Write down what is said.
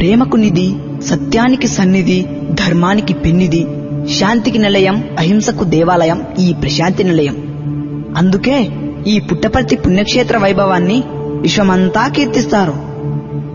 ప్రేమకు నిధి, సత్యానికి సన్నిధి, ధర్మానికి పెన్నిధి, శాంతికి నిలయం, అహింసకు దేవాలయం ఈ ప్రశాంతి నిలయం. అందుకే ఈ పుట్టపర్తి పుణ్యక్షేత్ర వైభవాన్ని విశ్వమంతా కీర్తిస్తారు.